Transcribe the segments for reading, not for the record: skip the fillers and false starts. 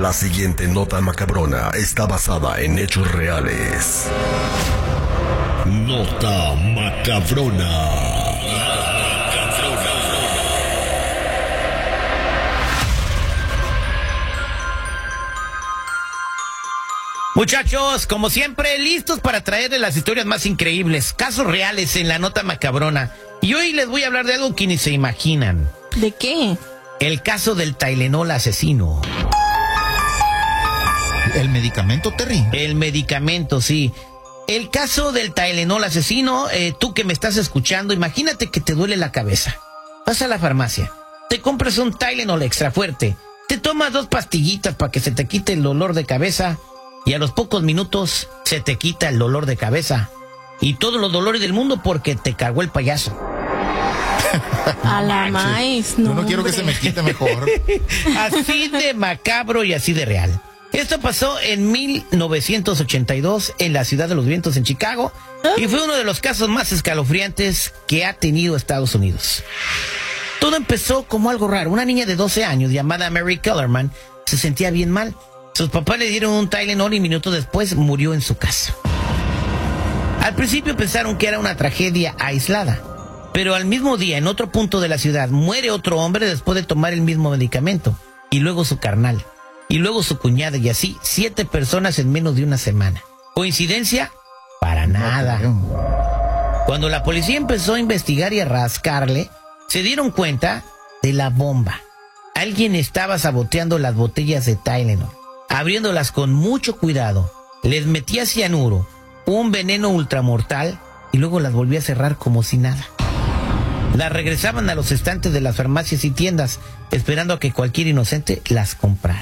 La siguiente nota macabrona está basada en hechos reales. Nota macabrona. Muchachos, como siempre, listos para traerles las historias más increíbles, casos reales en la nota macabrona. Y hoy les voy a hablar de algo que ni se imaginan. ¿De qué? El caso del Tylenol asesino. ¿El medicamento, Terry? El medicamento, sí. El caso del Tylenol asesino, tú que me estás escuchando, imagínate que te duele la cabeza. Vas a la farmacia, te compras un Tylenol extra fuerte, te tomas 2 pastillitas para que se te quite el dolor de cabeza y a los pocos minutos se te quita el dolor de cabeza y todos los dolores del mundo porque te cargó el payaso. A la maíz, no. Yo no quiero que se me quite mejor. Así de macabro y así de real. Esto pasó en 1982 en la Ciudad de los Vientos, en Chicago, y fue uno de los casos más escalofriantes que ha tenido Estados Unidos. Todo empezó como algo raro. Una niña de 12 años llamada Mary Kellerman se sentía bien mal. Sus papás le dieron un Tylenol y minutos después murió en su casa. Al principio pensaron que era una tragedia aislada, pero al mismo día, en otro punto de la ciudad, muere otro hombre después de tomar el mismo medicamento, y luego su carnal, y luego su cuñada, y así 7 personas en menos de una semana. ¿Coincidencia? Para nada. Cuando la policía empezó a investigar y a rascarle, se dieron cuenta de la bomba. Alguien estaba saboteando las botellas de Tylenol, abriéndolas con mucho cuidado, les metía cianuro, un veneno ultramortal, y luego las volvía a cerrar como si nada. Las regresaban a los estantes de las farmacias y tiendas, esperando a que cualquier inocente las comprara.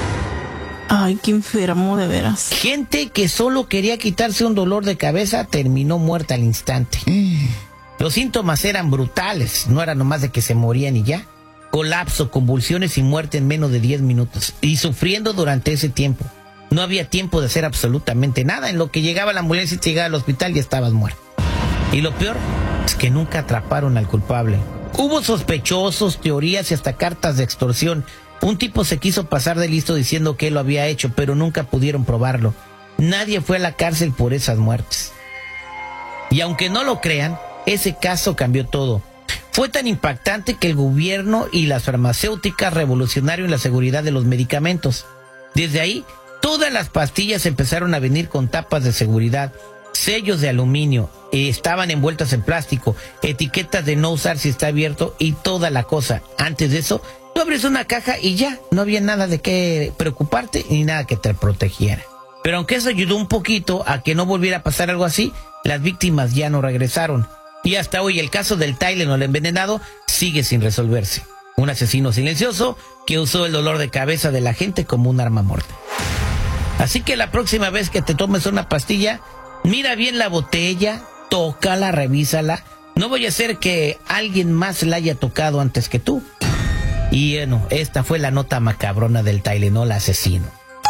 Ay, qué enfermo, de veras. Gente que solo quería quitarse un dolor de cabeza terminó muerta al instante. Los síntomas eran brutales, no era nomás de que se morían y ya. Colapso, convulsiones y muerte en menos de 10 minutos. Y sufriendo durante ese tiempo. No había tiempo de hacer absolutamente nada. En lo que llegaba la ambulancia y te llegaba al hospital ya estabas muerto. Y lo peor es que nunca atraparon al culpable. Hubo sospechosos, teorías y hasta cartas de extorsión. Un tipo se quiso pasar de listo diciendo que él lo había hecho, pero nunca pudieron probarlo. Nadie fue a la cárcel por esas muertes. Y aunque no lo crean, ese caso cambió todo. Fue tan impactante que el gobierno y las farmacéuticas revolucionaron la seguridad de los medicamentos. Desde ahí, todas las pastillas empezaron a venir con tapas de seguridad, sellos de aluminio, estaban envueltas en plástico, etiquetas de no usar si está abierto y toda la cosa. Antes de eso, tú abres una caja y ya, no había nada de qué preocuparte ni nada que te protegiera. Pero aunque eso ayudó un poquito a que no volviera a pasar algo así, las víctimas ya no regresaron. Y hasta hoy el caso del Tylenol envenenado sigue sin resolverse. Un asesino silencioso que usó el dolor de cabeza de la gente como un arma mortal. Así que la próxima vez que te tomes una pastilla, mira bien la botella, tócala, revísala. No vaya a ser que alguien más la haya tocado antes que tú. Y bueno, esta fue la nota macabrona del Tylenol asesino.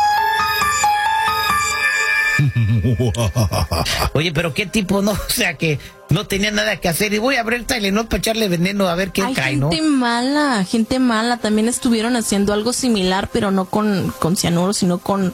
Oye, pero qué tipo, ¿no? O sea, que no tenía nada que hacer y voy a abrir el Tylenol para echarle veneno a ver qué cae, ¿no? Gente mala. También estuvieron haciendo algo similar, pero no con cianuro, sino con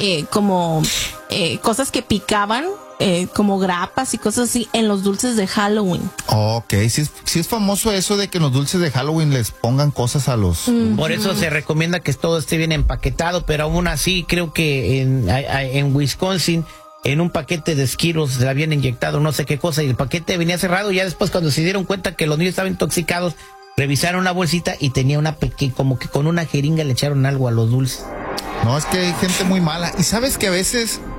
cosas que picaban, como grapas y cosas así en los dulces de Halloween. Ok, sí es famoso eso de que en los dulces de Halloween les pongan cosas a los... Por eso se recomienda que todo esté bien empaquetado, pero aún así creo que en Wisconsin, en un paquete de Skittles le habían inyectado no sé qué cosa y el paquete venía cerrado. Y ya después, cuando se dieron cuenta que los niños estaban intoxicados, revisaron la bolsita y tenía una pequeña, como que con una jeringa le echaron algo a los dulces. No, es que hay gente muy mala. Y sabes que a veces